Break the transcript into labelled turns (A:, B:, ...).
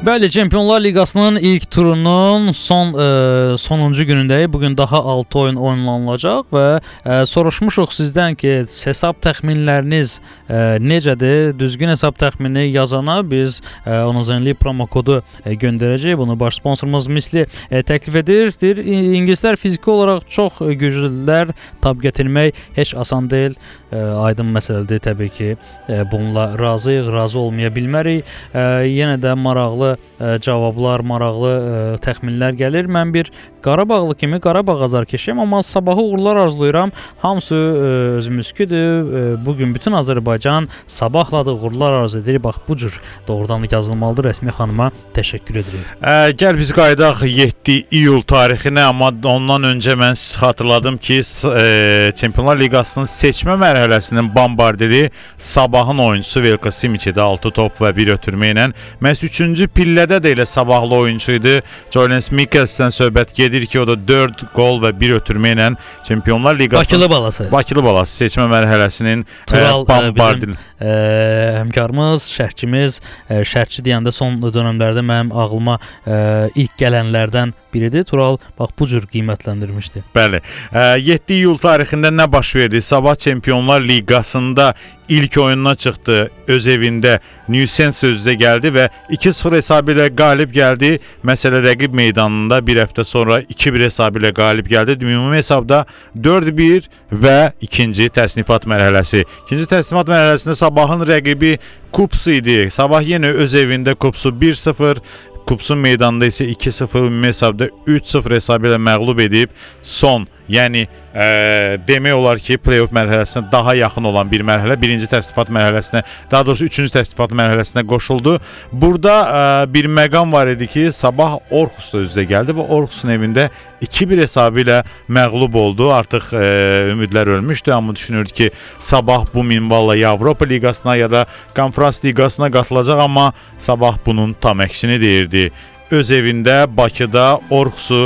A: Bəli, Çempionlar Liqasının ilk turunun sonuncu günündəyik. Bugün daha 6 oyun oynanılacaq və soruşmuşuq sizdən ki, hesab təxminləriniz necədir? Düzgün hesab təxmini yazana biz Onuzunli promo kodu göndərəcəyik. Bunu baş sponsorumuz Misli təklif edir. İngilislər fiziki olaraq çox güclüdürlər. Tab gətirmək heç asan deyil. Aydın məsələdir təbii ki. Bununla razıyıq, razı olmaya bilmərik. Yenə də maraqlı cavablar, maraqlı təxminlər gəlir. Mən bir Qarabağlı kimi Qarabağ azarkeşiyəm, amma sabahı uğurlar arzulayıram. Hamısı özümüzküdür. Bugün bütün Azərbaycan sabahla da uğurlar arzu edir. Bax, bu cür doğrudan yazılmalıdır. Rəsmi xanıma təşəkkür edirik.
B: Gəl biz qaydaq 7 iyul tarixinə, amma ondan öncə mən sizə xatırladım ki, Çempionlar Liqasının seçmə mərhələsinin bombardiri Sabahın oyuncusu Velko Simiç'də 6 top və 1 ötürmə ilə. Məhz 3-cü pillədə də elə sabahlı oyuncu idi. Jolens Mikkelsdən söhbət gedir ki, o da 4 gol və 1 ötürmə ilə Çempionlar Liqasının Bakılı balası seçmə mərhələsinin bombardiri.
A: Həmkarımız, şərhçimiz, şərhçi deyəndə son dönəmlərdə mənim ağlıma ilk gələnlərdən biridir. Tural bax bu cür qiymətləndirmişdi.
B: Bəli. 7 iyul tarixində nə baş verdi? Sabah Çempionlar Liqasında ilk oyununa çıxdı. Öz evində Newsense özdə gəldi və 2-0 hesabı ilə qalib gəldi. Məsələ rəqib meydanında bir həftə sonra 2-1 hesabı ilə qalib gəldi. Ümumi hesabda 4-1 və ikinci təsnifat mərhələsi. İkinci təsnifat mərhələsində Sabahın rəqibi Kupsu idi. Sabah yenə öz evində Kupsu 1-0, Kupsun meydanında isə 2-0 ümumi hesabda 3-0 hesabı ilə məğlub edib son, yəni demək olar ki, play-off mərhələsinə daha yaxın olan bir mərhələ birinci təsnifat mərhələsinə, daha doğrusu üçüncü təsnifat mərhələsinə qoşuldu. Burada bir məqam var idi ki, Sabah Orhus'da üzdə gəldi və Orhus'un evində 2-1 hesabı ilə məğlub oldu. Artıq ümidlər ölmüşdü, amma düşünürdü ki, Sabah bu minvalla ya Avropa Liqasına ya da Konferans Liqasına qatılacaq, amma Sabah bunun tam əksini deyirdi. Öz evində Bakıda Orhus'u